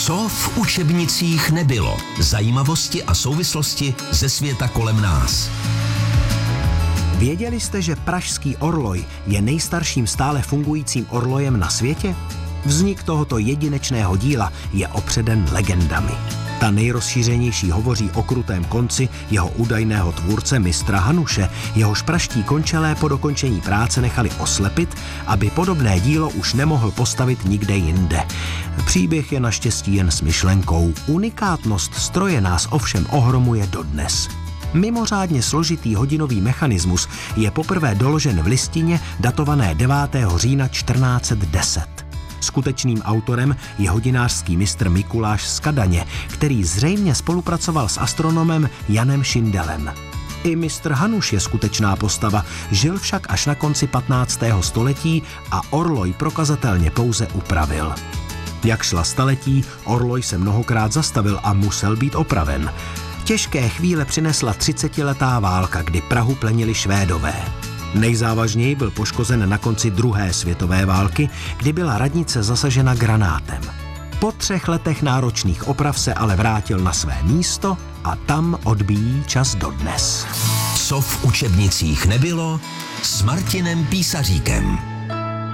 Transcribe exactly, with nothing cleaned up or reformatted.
Co v učebnicích nebylo? Zajímavosti a souvislosti ze světa kolem nás. Věděli jste, že pražský orloj je nejstarším stále fungujícím orlojem na světě? Vznik tohoto jedinečného díla je opředen legendami. Ta nejrozšířenější hovoří o krutém konci jeho údajného tvůrce mistra Hanuše, jehož pražští končelé po dokončení práce nechali oslepit, aby podobné dílo už nemohl postavit nikde jinde. Příběh je naštěstí jen smyšlenkou. Unikátnost stroje nás ovšem ohromuje dodnes. Mimořádně složitý hodinový mechanismus je poprvé doložen v listině datované devátého října čtrnáct set deset. Skutečným autorem je hodinářský mistr Mikuláš z Kadaně, který zřejmě spolupracoval s astronomem Janem Šindelem. I mistr Hanuš je skutečná postava, žil však až na konci patnáctého století a orloj prokazatelně pouze upravil. Jak šla staletí, orloj se mnohokrát zastavil a musel být opraven. Těžké chvíle přinesla třicetiletá válka, kdy Prahu plenili Švédové. Nejzávažněji byl poškozen na konci druhé světové války, kdy byla radnice zasažena granátem. Po třech letech náročných oprav se ale vrátil na své místo a tam odbíjí čas dodnes. Co v učebnicích nebylo s Martinem Písaříkem.